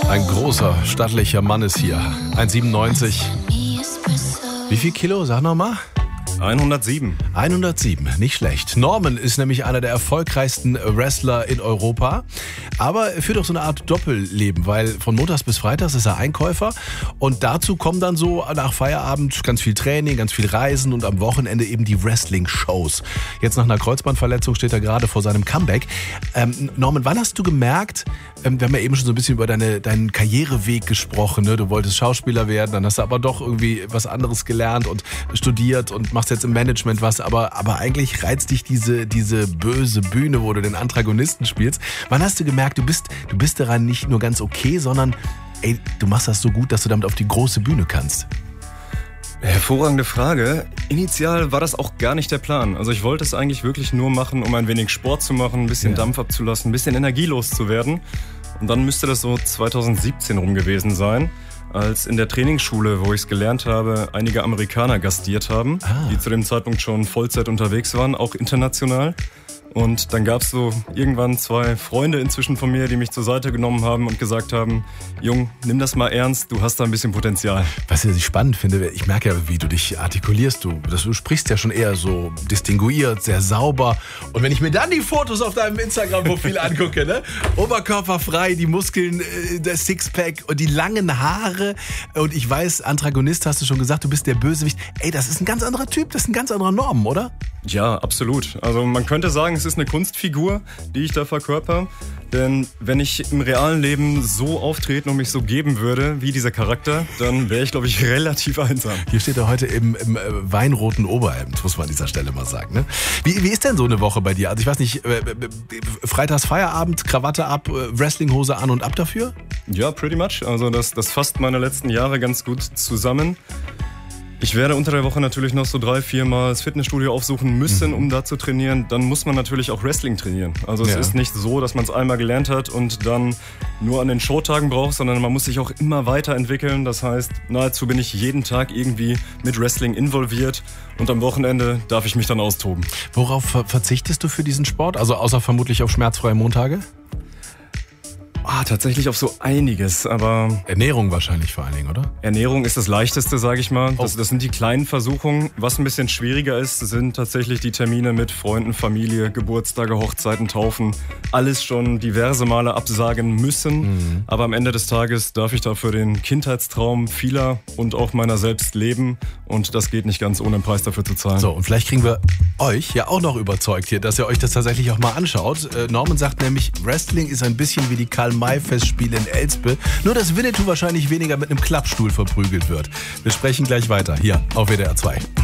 Ein großer, stattlicher Mann ist hier. 1,97. Wie viel Kilo? Sag nochmal. 107. 107, nicht schlecht. Norman ist nämlich einer der erfolgreichsten Wrestler in Europa, aber er führt auch so eine Art Doppelleben, weil von montags bis freitags ist er Einkäufer und dazu kommen dann so nach Feierabend ganz viel Training, ganz viel Reisen und am Wochenende eben die Wrestling-Shows. Jetzt nach einer Kreuzbandverletzung steht er gerade vor seinem Comeback. Norman, wann hast du gemerkt, wir haben ja eben schon so ein bisschen über deinen Karriereweg gesprochen, ne? Du wolltest Schauspieler werden, dann hast du aber doch irgendwie was anderes gelernt und studiert und machst jetzt im Management was, aber eigentlich reizt dich diese böse Bühne, wo du den Antagonisten spielst. Wann hast du gemerkt, du bist daran nicht nur ganz okay, sondern ey, du machst das so gut, dass du damit auf die große Bühne kannst? Hervorragende Frage. Initial war das auch gar nicht der Plan. Also ich wollte es eigentlich wirklich nur machen, um ein wenig Sport zu machen, ein bisschen Dampf abzulassen, ein bisschen energielos zu werden. Und dann müsste das so 2017 rum gewesen sein, als in der Trainingsschule, wo ich es gelernt habe, einige Amerikaner gastiert haben, die zu dem Zeitpunkt schon Vollzeit unterwegs waren, auch international. Und dann gab es so irgendwann 2 Freunde inzwischen von mir, die mich zur Seite genommen haben und gesagt haben, Jung, nimm das mal ernst, du hast da ein bisschen Potenzial. Was ich spannend finde, ich merke ja, wie du dich artikulierst. Du sprichst ja schon eher so distinguiert, sehr sauber. Und wenn ich mir dann die Fotos auf deinem Instagram-Profil angucke, ne? Oberkörperfrei, die Muskeln, der Sixpack und die langen Haare. Und ich weiß, Antagonist hast du schon gesagt, du bist der Bösewicht. Ey, das ist ein ganz anderer Typ, das ist ein ganz anderer Norman, oder? Ja, absolut. Also man könnte sagen, es ist eine Kunstfigur, die ich da verkörper. Denn wenn ich im realen Leben so auftreten und mich so geben würde wie dieser Charakter, dann wäre ich, glaube ich, relativ einsam. Hier steht er heute im weinroten Oberhemd, muss man an dieser Stelle mal sagen. Ne? Wie ist denn so eine Woche bei dir? Also ich weiß nicht, freitags Feierabend, Krawatte ab, Wrestlinghose an und ab dafür? Ja, pretty much. Also das fasst meine letzten Jahre ganz gut zusammen. Ich werde unter der Woche natürlich noch so 3-4 Mal das Fitnessstudio aufsuchen müssen, um da zu trainieren. Dann muss man natürlich auch Wrestling trainieren. Also es ist nicht so, dass man es einmal gelernt hat und dann nur an den Showtagen braucht, sondern man muss sich auch immer weiterentwickeln. Das heißt, nahezu bin ich jeden Tag irgendwie mit Wrestling involviert und am Wochenende darf ich mich dann austoben. Worauf verzichtest du für diesen Sport? Also außer vermutlich auf schmerzfreie Montage? Tatsächlich auf so einiges, aber... Ernährung wahrscheinlich vor allen Dingen, oder? Ernährung ist das Leichteste, sage ich mal. Das sind die kleinen Versuchungen. Was ein bisschen schwieriger ist, sind tatsächlich die Termine mit Freunden, Familie, Geburtstage, Hochzeiten, Taufen. Alles schon diverse Male absagen müssen. Aber am Ende des Tages darf ich dafür den Kindheitstraum vieler und auch meiner selbst leben. Und das geht nicht ganz ohne einen Preis dafür zu zahlen. So, und vielleicht kriegen wir euch ja auch noch überzeugt hier, dass ihr euch das tatsächlich auch mal anschaut. Norman sagt nämlich, Wrestling ist ein bisschen wie die Karl-May-Festspiele in Elspe, nur dass Winnetou wahrscheinlich weniger mit einem Klappstuhl verprügelt wird. Wir sprechen gleich weiter, hier auf WDR 2.